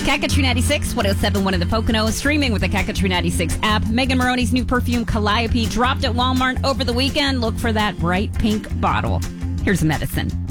Kakatru 96, 1071 in the Poconos, streaming with the Kakatru 96 app. Megan Maroney's new perfume, Calliope, dropped at Walmart over the weekend. Look for that bright pink bottle. Here's medicine.